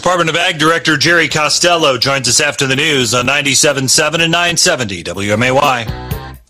Department of Ag Director Jerry Costello joins us after the news on 97.7 and 970 WMAY.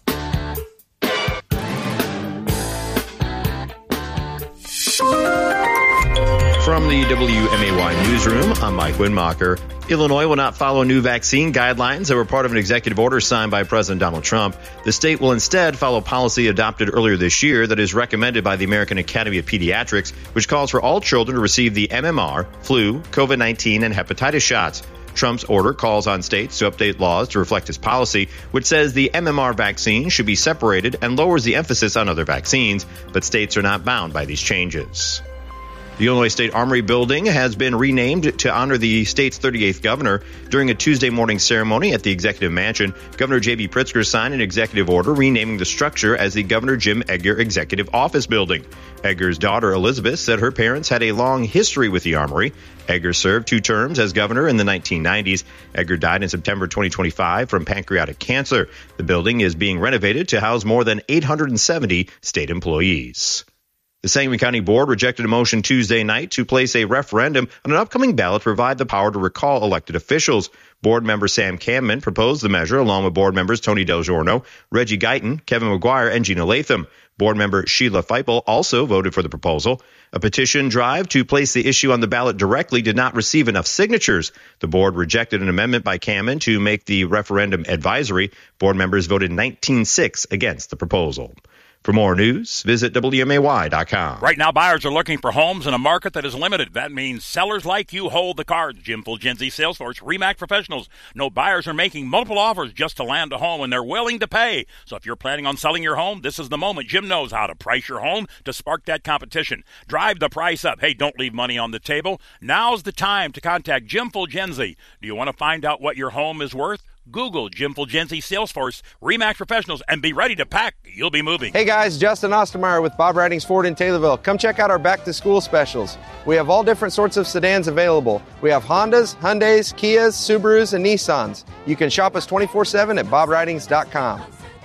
From the WMAY newsroom, I'm Mike Winmacher. Illinois will not follow new vaccine guidelines that were part of an executive order signed by President Donald Trump. The state will instead follow policy adopted earlier this year that is recommended by the American Academy of Pediatrics, which calls for all children to receive the MMR, flu, COVID-19, and hepatitis shots. Trump's order calls on states to update laws to reflect his policy, which says the MMR vaccine should be separated and lowers the emphasis on other vaccines, but states are not bound by these changes. The Illinois State Armory building has been renamed to honor the state's 38th governor. During a Tuesday morning ceremony at the Executive Mansion, Governor J.B. Pritzker signed an executive order renaming the structure as the Governor Jim Edgar Executive Office Building. Edgar's daughter, Elizabeth, said her parents had a long history with the Armory. Edgar served 2 terms as governor in the 1990s. Edgar died in September 2025 from pancreatic cancer. The building is being renovated to house more than 870 state employees. The Sangamon County Board rejected a motion Tuesday night to place a referendum on an upcoming ballot to provide the power to recall elected officials. Board member Sam Camman proposed the measure along with board members Tony Del Giorno, Reggie Guyton, Kevin McGuire, and Gina Latham. Board member Sheila Feipel also voted for the proposal. A petition drive to place the issue on the ballot directly did not receive enough signatures. The board rejected an amendment by Camman to make the referendum advisory. Board members voted 19-6 against the proposal. For more news, visit WMAY.com. Right now, buyers are looking for homes in a market that is limited. That means sellers like you hold the cards. Jim Fulgenzi, Salesforce, RE/MAX Professionals. No buyers are making multiple offers just to land a home, and they're willing to pay. So if you're planning on selling your home, this is the moment. Jim knows how to price your home to spark that competition. Drive the price up. Hey, don't leave money on the table. Now's the time to contact Jim Fulgenzi. Do you want to find out what your home is worth? Google Jim Fulgenzi, Salesforce, RE/MAX Professionals, and be ready to pack. You'll be moving. Hey guys, Justin Ostermeyer with Bob Ridings Ford in Taylorville. Come check out our back-to-school specials. We have all different sorts of sedans available. We have Hondas, Hyundais, Kias, Subarus, and Nissans. You can shop us 24/7 at bobridings.com.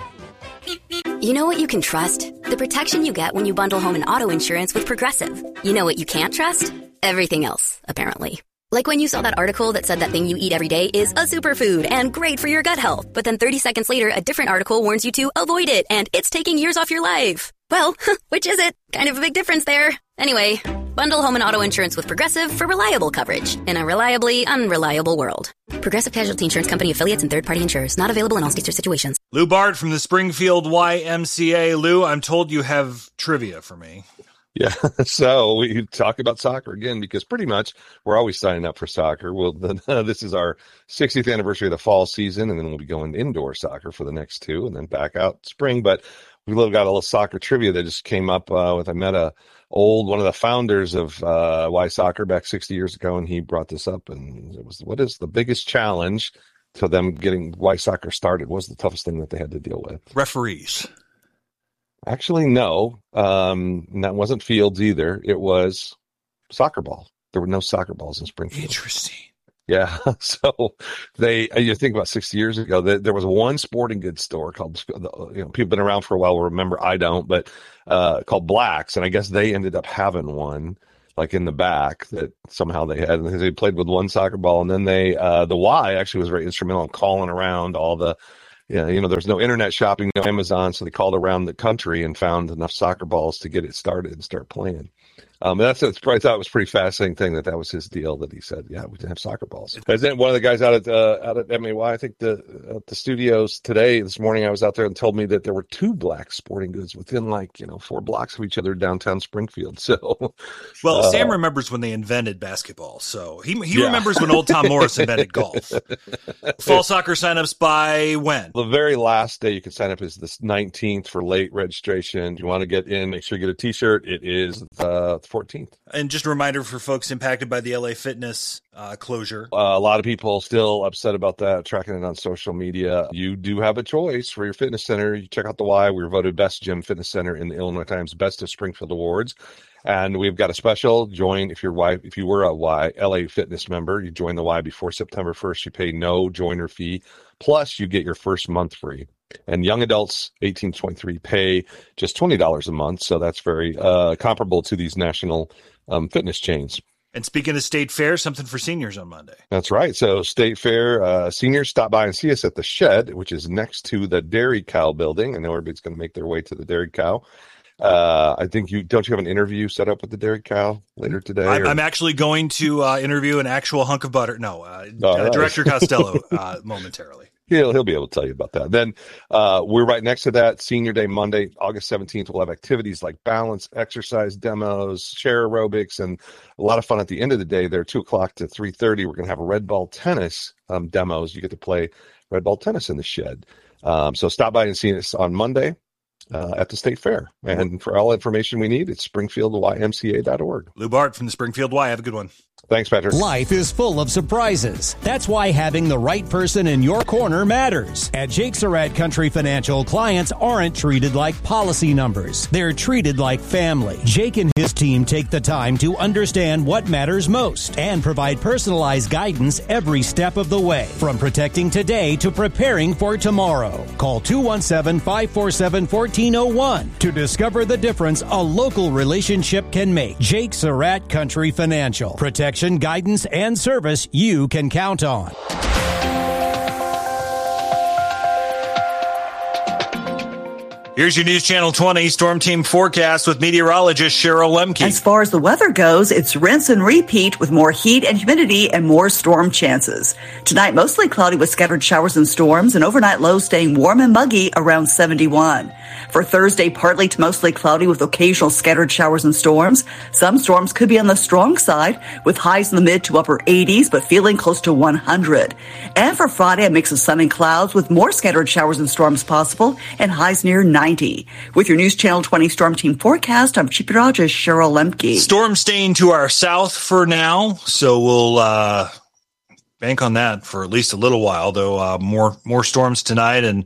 You know what you can trust? The protection you get when you bundle home and auto insurance with Progressive. You know what you can't trust? Everything else, apparently. Like when you saw that article that said that thing you eat every day is a superfood and great for your gut health, but then 30 seconds later, a different article warns you to avoid it and it's taking years off your life. Well, which is it? Kind of a big difference there. Anyway, bundle home and auto insurance with Progressive for reliable coverage in a reliably unreliable world. Progressive Casualty Insurance Company affiliates and third-party insurers. Not available in all states or situations. Lou Bart from the Springfield YMCA. Lou, I'm told you have trivia for me. Yeah, so we talk about soccer again because pretty much we're always signing up for soccer. Well, this is our 60th anniversary of the fall season, and then we'll be going indoor soccer for the next 2 and then back out spring. But we've got a little soccer trivia that just came up with, I met one of the founders of Y Soccer back 60 years ago, and he brought this up, and it was, what is the biggest challenge to them getting Y Soccer started? What was the toughest thing that they had to deal with? Referees. Actually, no. That wasn't fields either. It was soccer ball. There were no soccer balls in Springfield. Interesting. Yeah. So you think about 60 years ago, there was one sporting goods store called, people have been around for a while will remember, I don't, but called Black's. And I guess they ended up having one like in the back that somehow they had. And they played with one soccer ball. And then the Y actually was very instrumental in calling around all the, there's no internet shopping, no Amazon, so they called around the country and found enough soccer balls to get it started and start playing. That's I thought it was a pretty fascinating thing that was his deal, that he said, yeah, we didn't have soccer balls. As then one of the guys out at MAY, I think the studios this morning, I was out there and told me that there were 2 Black sporting goods within 4 blocks of each other downtown Springfield. So, well, Sam remembers when they invented basketball, so he remembers when old Tom Morris invented golf. Fall soccer signups by when? The very last day you can sign up is the 19th for late registration. If you want to get in, make sure you get a T-shirt. It is the 14th. And just a reminder for folks impacted by the LA Fitness closure. A lot of people still upset about that, tracking it on social media. You do have a choice for your fitness center. You check out the Y. We were voted best gym fitness center in the Illinois Times Best of Springfield Awards. And we've got a special. Join if you were a Y LA Fitness member. You join the Y before September 1st. You pay no joiner fee. Plus, you get your first month free. And young adults, 18 to 23, pay just $20 a month. So that's very comparable to these national fitness chains. And speaking of State Fair, something for seniors on Monday. That's right. So State Fair seniors, stop by and see us at the Shed, which is next to the Dairy Cow building. I know everybody's going to make their way to the Dairy Cow. I think don't you have an interview set up with the Dairy Cow later today? I'm actually going to interview an actual hunk of butter. No, Director Costello momentarily. He'll be able to tell you about that. Then we're right next to that. Senior Day Monday, August 17th. We'll have activities like balance, exercise demos, chair aerobics, and a lot of fun at the end of the day. There, 2 o'clock to 3:30. We're going to have a red ball tennis demos. You get to play red ball tennis in the Shed. So stop by and see us on Monday at the State Fair. And for all information we need, it's springfieldymca.org. Lou Bart from the Springfield Y. Have a good one. Thanks, Patrick. Life is full of surprises. That's why having the right person in your corner matters. At Jake Surratt Country Financial, clients aren't treated like policy numbers. They're treated like family. Jake and his team take the time to understand what matters most and provide personalized guidance every step of the way, from protecting today to preparing for tomorrow. Call 217-547-1401 to discover the difference a local relationship can make. Jake Surratt Country Financial. Protection, guidance, and service you can count on. Here's your News Channel 20 Storm Team forecast with meteorologist Cheryl Lemke. As far as the weather goes, it's rinse and repeat with more heat and humidity and more storm chances. Tonight, mostly cloudy with scattered showers and storms, and overnight lows staying warm and muggy around 71. For Thursday, partly to mostly cloudy with occasional scattered showers and storms. Some storms could be on the strong side with highs in the mid to upper 80s, but feeling close to 100. And for Friday, a mix of sun and clouds with more scattered showers and storms possible and highs near 90. With your News Channel 20 Storm Team forecast, I'm Chief Meteorologist Cheryl Lemke. Storm staying to our south for now, so we'll bank on that for at least a little while, though more storms tonight and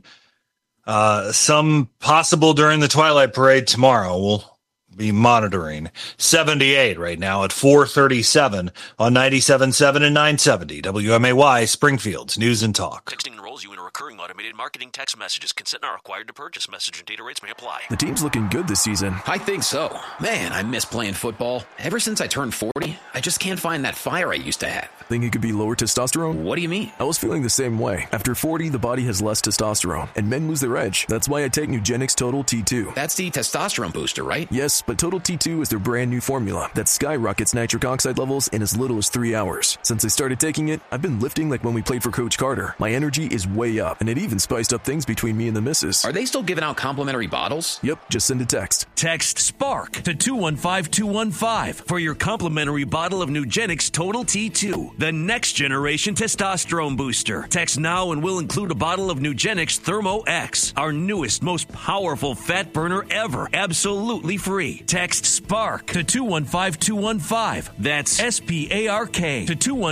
some possible during the twilight parade tomorrow. We'll be monitoring. 78 right now at 437 on 97.7 and 970 WMAY, Springfield's News and Talk. Texting enrolls you in a recurring automated marketing text messages. Consent not required to purchase. Message and data rates may apply. The team's looking good this season. I think so. Man, I miss playing football. Ever since I turned 40, I just can't find that fire I used to have. Think it could be lower testosterone? What do you mean? I was feeling the same way. After 40, the body has less testosterone, and men lose their edge. That's why I take Nugenix Total T2. That's the testosterone booster, right? Yes, but Total T2 is their brand new formula that skyrockets nitric oxide levels in as little as 3 hours. Since I started taking it, I've been lifting like when we played for Coach Carter. My energy is way up, and it even spiced up things between me and the missus. Are they still giving out complimentary bottles? Yep, just send a text. Text SPARK to 215-215 for your complimentary bottle of Nugenix Total T2, the next generation testosterone booster. Text now and we'll include a bottle of Nugenix Thermo X, our newest, most powerful fat burner ever, absolutely free. Text SPARK to 215-215. That's SPARK to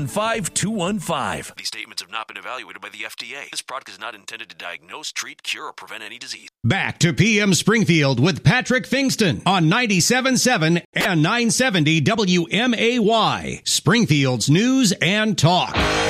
215-215. These statements have not been evaluated by the FDA. This product is not intended to diagnose, treat, cure, or prevent any disease. Back to PM Springfield with Patrick Fingston on 97.7 and 970 WMAY, Springfield's News and Talk.